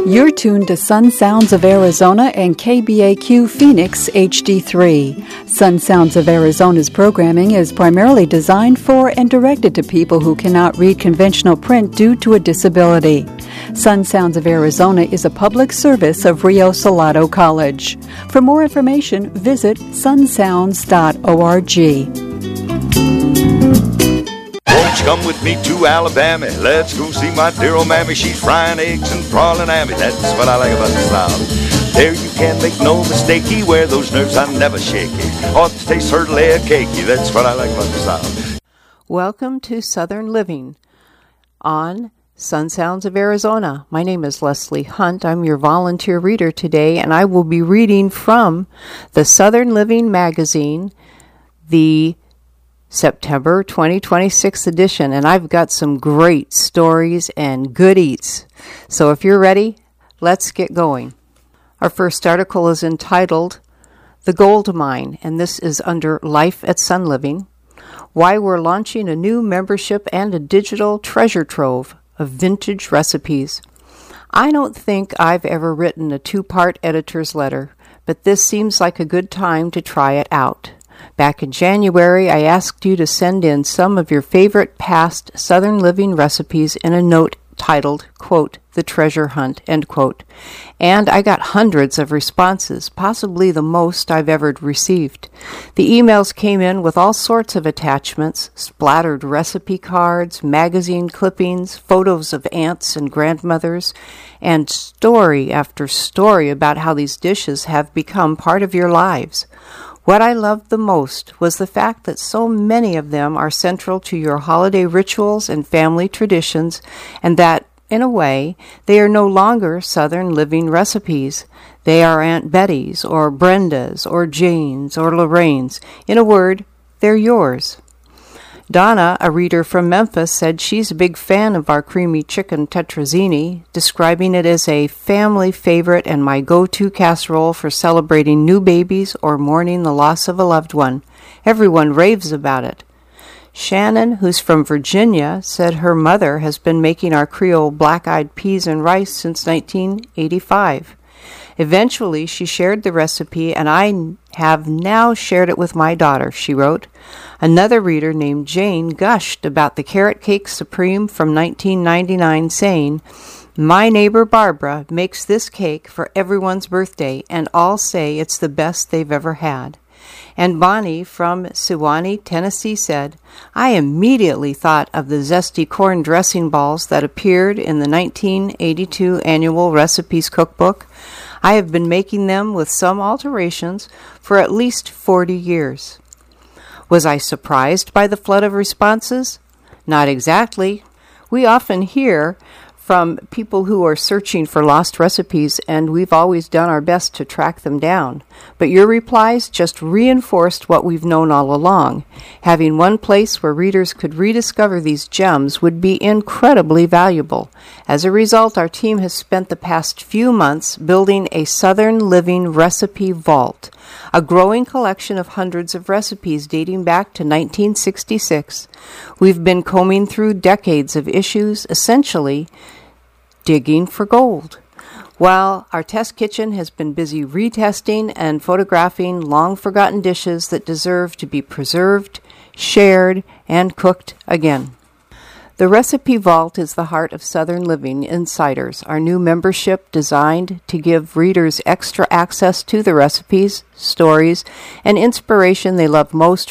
You're tuned to Sun Sounds of Arizona and KBAQ Phoenix HD3. Sun Sounds of Arizona's programming is primarily designed for and directed to people who cannot read conventional print due to a disability. Sun Sounds of Arizona is a public service of Rio Salado College. For more information, visit sunsounds.org. Won't you come with me to Alabama? Let's go see my dear old mammy. She's frying eggs and prawling hammy. That's what I like about the South. There you can't make no mistakey. Where those nerves are never shaky. Ought to taste her layer cakey. That's what I like about the South. Welcome to Southern Living on Sun Sounds of Arizona. My name is Leslie Hunt. I'm your volunteer reader today, and I will be reading from the Southern Living magazine, the September 2026 edition, and I've got some great stories and good eats. So if you're ready, let's get going. Our first article is entitled The Gold Mine, and this is under Life at Sun Living. Why we're launching a new membership and a digital treasure trove of vintage recipes. I don't think I've ever written a two-part editor's letter, but this seems like a good time to try it out. Back in January, I asked you to send in some of your favorite past Southern Living recipes in a note titled, quote, The Treasure Hunt, end quote. And I got hundreds of responses, possibly the most I've ever received. The emails came in with all sorts of attachments, splattered recipe cards, magazine clippings, photos of aunts and grandmothers, and story after story about how these dishes have become part of your lives. What I loved the most was the fact that so many of them are central to your holiday rituals and family traditions, and that, in a way, they are no longer Southern Living recipes. They are Aunt Betty's, or Brenda's, or Jane's, or Lorraine's. In a word, they're yours. Donna, a reader from Memphis, said she's a big fan of our creamy chicken tetrazzini, describing it as a family favorite and my go-to casserole for celebrating new babies or mourning the loss of a loved one. Everyone raves about it. Shannon, who's from Virginia, said her mother has been making our Creole black-eyed peas and rice since 1985. Eventually, she shared the recipe, and I have now shared it with my daughter, she wrote. Another reader named Jane gushed about the Carrot Cake Supreme from 1999, saying, My neighbor Barbara makes this cake for everyone's birthday, and all say it's the best they've ever had. And Bonnie from Sewanee, Tennessee said, I immediately thought of the zesty corn dressing balls that appeared in the 1982 Annual Recipes Cookbook. I have been making them with some alterations for at least 40 years. Was I surprised by the flood of responses? Not exactly. We often hear from people who are searching for lost recipes, and we've always done our best to track them down. But your replies just reinforced what we've known all along. Having one place where readers could rediscover these gems would be incredibly valuable. As a result, our team has spent the past few months building a Southern Living recipe vault, a growing collection of hundreds of recipes dating back to 1966. We've been combing through decades of issues, essentially digging for gold. While our test kitchen has been busy retesting and photographing long-forgotten dishes that deserve to be preserved, shared, and cooked again. The Recipe Vault is the heart of Southern Living Insiders, our new membership designed to give readers extra access to the recipes, stories, and inspiration they love most